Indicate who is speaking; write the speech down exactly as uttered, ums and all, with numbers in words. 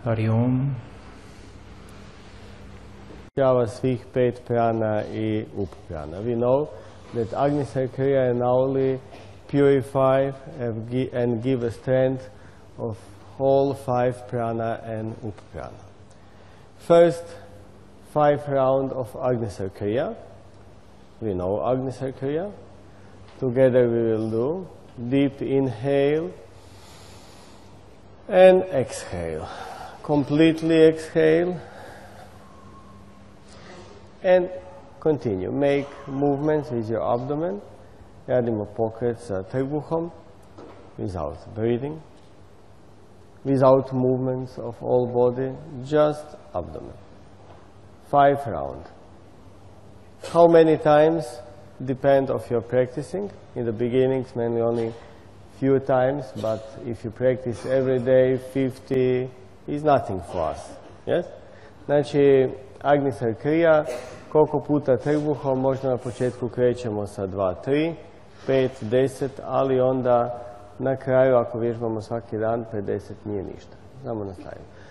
Speaker 1: Hari Om.
Speaker 2: Svih pet prana i uprana. We know that Agnisar Kriya and Nauli purify and give a strength of all five prana and uprana. First five round of Agnisar Kriya. We know Agnisar Kriya. Together we will do deep inhale and exhale. Completely exhale and continue. Make movements with your abdomen. Radimo pokret sa trbuhom without breathing, without movements of all body, just abdomen. Five rounds. How many times depend of your practicing. In the beginning, it's mainly only few times, but if you practice every day, fifty is nothing for us. Yes? Znači, Agnisar Kriya, koliko puta trbuhom, možda na početku krećemo sa dva, tri, pet, deset, ali onda na kraju, ako vježbamo svaki dan, pedeset nije ništa. Znamo nastaviti.